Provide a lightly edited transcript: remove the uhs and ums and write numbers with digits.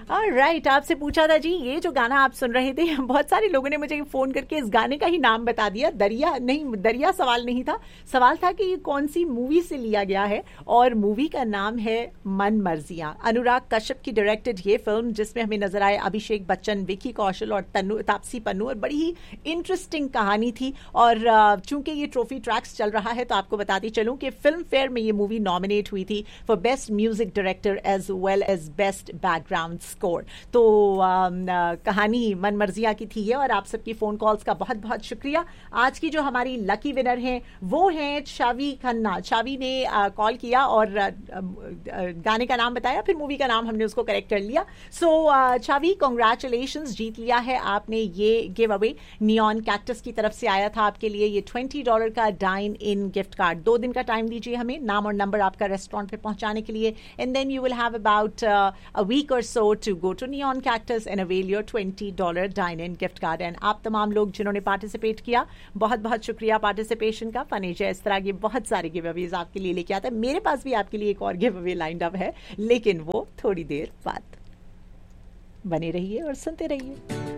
Right, आपसे पूछा था जी, ये जो गाना आप सुन रहे थे, बहुत सारे लोगों ने मुझे फोन करके इस गाने का ही नाम बता दिया। दरिया नहीं, दरिया सवाल नहीं था, सवाल था कि ये कौन सी मूवी से लिया गया है, और मूवी का नाम है मन मर्जियां। अनुराग कश्यप की डायरेक्टेड ये फिल्म, जिसमें हमें नजर आए अभिषेक बच्चन, विकी कौशल और तापसी पन्नू, और बड़ी ही इंटरेस्टिंग कहानी थी। और चूंकि ये ट्रॉफी ट्रैक्स चल रहा है, तो आपको बताती चलूं कि फिल्म फेयर में ये मूवी नॉमिनेट हुई थी for best music director as well as best background score. तो कहानी मन मर्जिया की थी है, और आप सबकी फोन कॉल्स का बहुत बहुत शुक्रिया। आज की जो हमारी लकी विनर हैं वो हैं छवि खन्ना। छवि ने कॉल किया और गाने का नाम बताया, फिर मूवी का नाम हमने उसको करेक्ट कर लिया। सो छवि, कॉन्ग्रेचुलेशंस, जीत लिया है आपने ये गिव अवे। नियॉन कैक्टस की तरफ से आया था आपके लिए ये $20 का डाइन इन गिफ्ट कार्ड। 2 दिन का टाइम दीजिए हमें, नाम और नंबर आपका रेस्टोरेंट पे पहुंचाने के लिए, and then you will have about a week or so to go to Neon Cactus and avail your $20 dine-in gift card. And आप तमाम लोग जिन्होंने पार्टिसिपेट किया, बहुत बहुत शुक्रिया पार्टिसिपेशन का। फनेजा इस तरह के बहुत सारे गिव अवेज आपके लिए लेके आता है। मेरे पास भी आपके लिए एक और गिव अवे लाइंड अप है, लेकिन वो थोड़ी देर बाद। बने रहिए और सुनते रहिए।